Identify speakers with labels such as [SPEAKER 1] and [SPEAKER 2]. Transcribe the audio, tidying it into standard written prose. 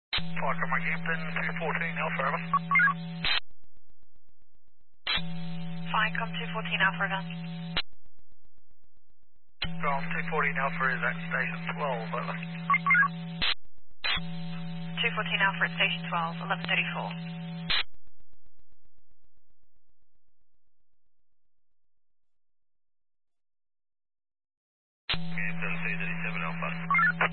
[SPEAKER 1] Parker Mike Hampton, 214 Alpha, over.
[SPEAKER 2] Finecom 214 Alpha again.
[SPEAKER 1] Golf 214 Alpha is at station 12, over.
[SPEAKER 2] 214 Alpha at station 12, 1134.